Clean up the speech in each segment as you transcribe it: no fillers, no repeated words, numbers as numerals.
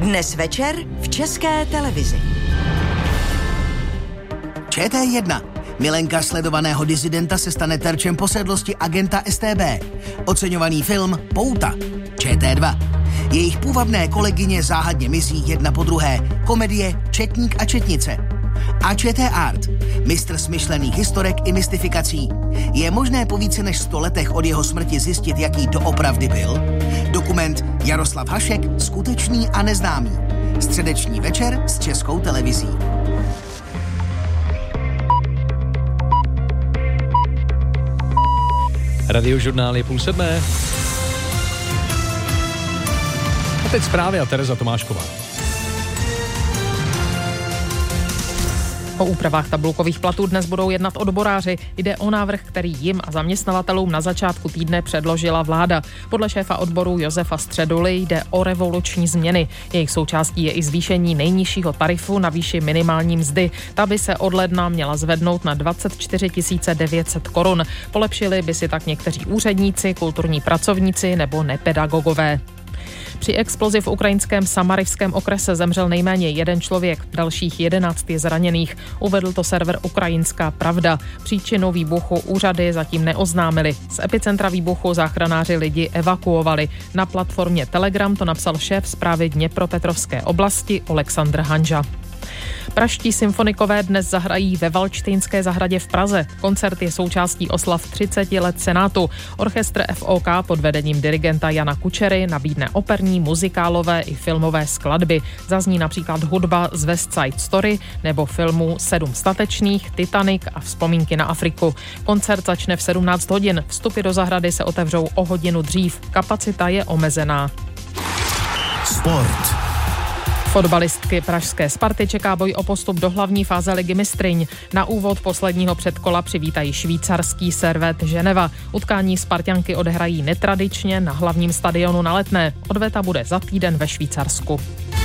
Dnes večer v České televizi. ČT1. Milenka sledovaného disidenta se stane terčem posedlosti agenta StB. Oceňovaný film Pouta. ČT2. Jejich půvabné kolegyně záhadně mizí jedna po druhé. Komedie Četník a četnice. A ČT Art. Mistr smyšlených historek i mystifikací. Je možné po více než 100 letech od jeho smrti zjistit, jaký doopravdy byl? Dokument Jaroslav Hašek, skutečný a neznámý. Středeční večer s Českou televizí. Radiožurnál je 6:30. A teď zprávy a Tereza Tomášková. O úpravách tabulkových platů dnes budou jednat odboráři. Jde o návrh, který jim a zaměstnavatelům na začátku týdne předložila vláda. Podle šéfa odboru Josefa Středuly jde o revoluční změny. Jejich součástí je i zvýšení nejnižšího tarifu na výši minimální mzdy. Ta by se od ledna měla zvednout na 24 900 korun. Polepšili by si tak někteří úředníci, kulturní pracovníci nebo nepedagogové. Při explozi v ukrajinském Samarivském okrese zemřel nejméně jeden člověk, dalších 11 je zraněných. Uvedl to server Ukrajinská pravda. Příčinu výbuchu úřady zatím neoznámily. Z epicentra výbuchu záchranáři lidi evakuovali. Na platformě Telegram to napsal šéf správy Dněpropetrovské oblasti Oleksandr Hanža. Pražští symfonikové dnes zahrají ve Valštejnské zahradě v Praze. Koncert je součástí oslav 30 let Senátu. Orchestr FOK pod vedením dirigenta Jana Kučery nabídne operní, muzikálové i filmové skladby. Zazní například hudba z West Side Story nebo filmu 7 statečných, Titanic a Vzpomínky na Afriku. Koncert začne v 17 hodin. Vstupy do zahrady se otevřou o hodinu dřív. Kapacita je omezená. Sport. Fotbalistky pražské Sparty čeká boj o postup do hlavní fáze Ligy mistryň. Na úvod posledního předkola přivítají švýcarský Servette Ženeva. Utkání Sparťanky odehrají netradičně na hlavním stadionu na Letné. Odveta bude za týden ve Švýcarsku.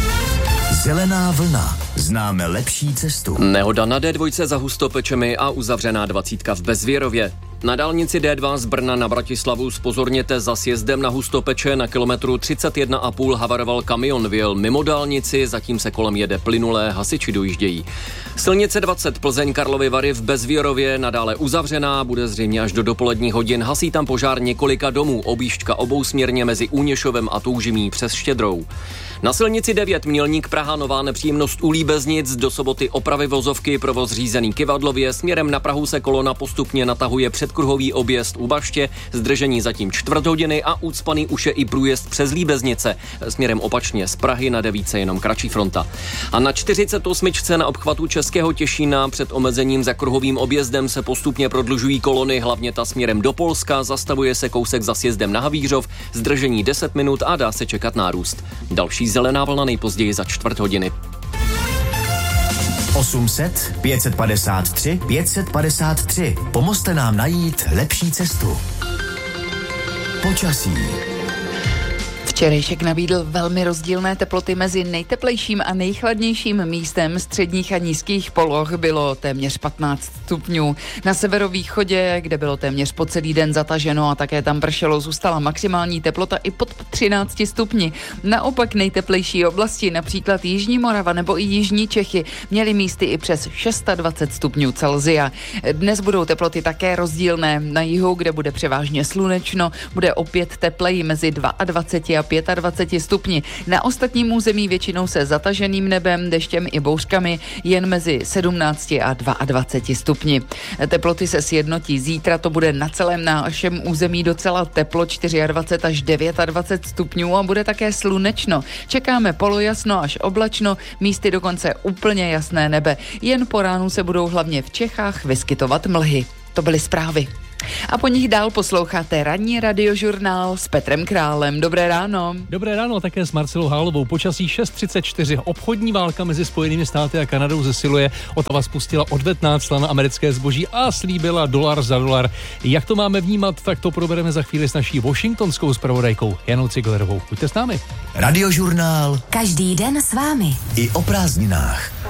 Zelená vlna. Známe lepší cestu. Nehoda na D2 za Hustopečemi a uzavřená 20 v Bezvěrově. Na dálnici D2 z Brna na Bratislavu zpozorněte za sjezdem na Hustopeče. Na kilometru 31,5 havaroval kamion, vyjel mimo dálnici, zatím se kolem jede plynulé, hasiči dojíždějí. Silnice 20 Plzeň Karlovy Vary v Bezvěrově nadále uzavřená, bude zřejmě až do dopoledních hodin. Hasí tam požár několika domů, objížďka obousměrně mezi Úněšovem a Toužimí přes Štědrou. Na silnici 9 Mělník Praha nová nepříjemnost u Líbeznic, do soboty opravy vozovky, provoz řízený Kyvadlově, směrem na Prahu se kolona postupně natahuje předkruhový objezd u Baště, zdržení zatím 1/4 hodiny a ucpaný už je i průjezd přes Líbeznice, směrem opačně z Prahy na 9 jenom kratší fronta. A na 48 na obchvatu Českého Těšína před omezením za kruhovým objezdem se postupně prodlužují kolony, hlavně ta směrem do Polska, zastavuje se kousek za sjezdem na Havířov, zdržení 10 minut a dá se čekat nárůst. Další zelená vlna nejpozději za 1/4 hodiny. 800 553 553. Pomozte nám najít lepší cestu. Počasí. Včerejšek nabídl velmi rozdílné teploty mezi nejteplejším a nejchladnějším místem středních a nízkých poloh bylo téměř 15 stupňů. Na severovýchodě, kde bylo téměř po celý den zataženo a také tam pršelo, zůstala maximální teplota i pod 13 stupni. Naopak nejteplejší oblasti, například Jižní Morava nebo i Jižní Čechy, měly místy i přes 26 stupňů Celsia. Dnes budou teploty také rozdílné. Na jihu, kde bude převážně slunečno, bude opět tepleji mezi 22 a 25 stupni. Na ostatním území většinou se zataženým nebem, deštěm i bouřkami jen mezi 17 a 22 stupni. Teploty se sjednotí. Zítra to bude na celém našem území docela teplo, 24 až 29 stupňů a bude také slunečno. Čekáme polojasno až oblačno, místy dokonce úplně jasné nebe. Jen po ránu se budou hlavně v Čechách vyskytovat mlhy. To byly zprávy. A po nich dál posloucháte ranní radiožurnál s Petrem Králem. Dobré ráno. Dobré ráno také s Marcelou Hálovou. Počasí 6:34. Obchodní válka mezi Spojenými státy a Kanadou zesiluje. Ottawa spustila odvetná cla na americké zboží a slíbila $1 za $1. Jak to máme vnímat, tak to probereme za chvíli s naší washingtonskou zpravodajkou Janou Ciglerovou. Buďte s námi. Radiožurnál. Každý den s vámi. I o prázdninách.